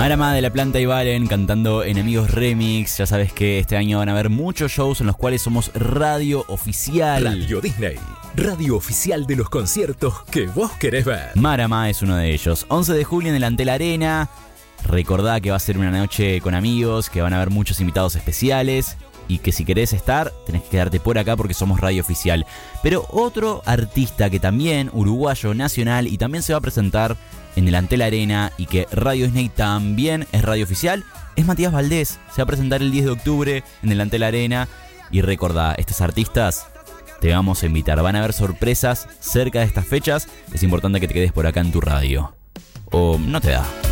Marama de La Planta y Valen cantando Enemigos Remix. Ya sabes que este año van a haber muchos shows en los cuales somos radio oficial. Radio Disney, radio oficial de los conciertos que vos querés ver. Marama es uno de ellos. 11 de julio en el Antel Arena. Recordá que va a ser una noche con amigos, que van a haber muchos invitados especiales y que si querés estar, tenés que quedarte por acá porque somos radio oficial. Pero otro artista que también, uruguayo, nacional, y también se va a presentar en el Antel Arena y que Radio Disney también es radio oficial, es Matías Valdés. Se va a presentar el 10 de octubre en el Antel Arena. Y recordá, estos artistas te vamos a invitar. Van a haber sorpresas cerca de estas fechas. Es importante que te quedes por acá en tu radio. O no te da.